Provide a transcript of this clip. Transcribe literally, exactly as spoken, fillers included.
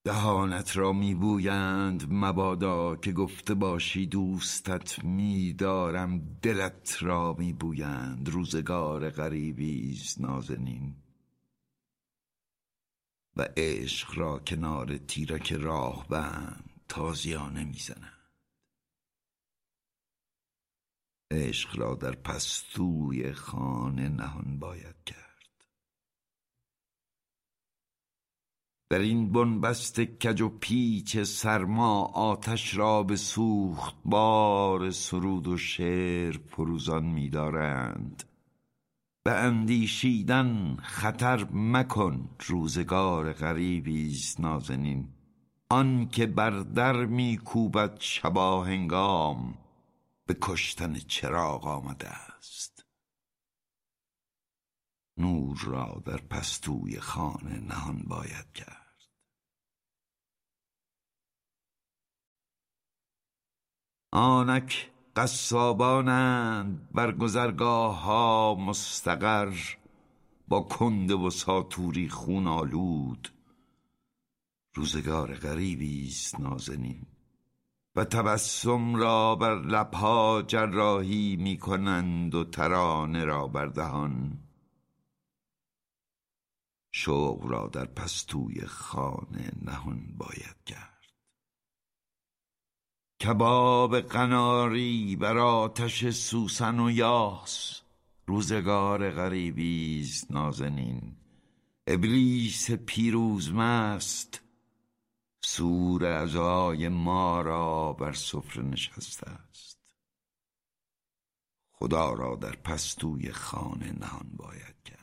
دهانت را میبویند مبادا که گفته باشی دوستت میدارم. دلت را میبویند روزگار غریبیست نازنین. و عشق را کنار تیرک راه بند تازیانه میزنند. عشق را در پستوی خانه نهان باید کرد. در این بنبست کج و پیچ سرما آتش را به سوخت بار سرود و شعر فروزان می‌دارند. به اندیشیدن خطر مکن روزگار غریبیست نازنین. آن که بر در میکوبد شباهنگام به کشتن چراغ آمده است. نور را در پستوی خانه نهان باید کرد. آنک قصابانند بر گذرگاه ها مستقر، با کنده و ساتوری خون آلود. روزگار غریبیست نازنین. و تبسم را بر لبها جراحی می کنند و ترانه را بر دهان. شوق را در پستوی خانه نهان باید کرد. کباب قناری بر آتش سوسن و یاس. روزگار غریبیست نازنین. ابلیس پیروزمست سور عزای ما را بر سفره نشسته است. خدا را در پستوی خانه نهان باید کرد.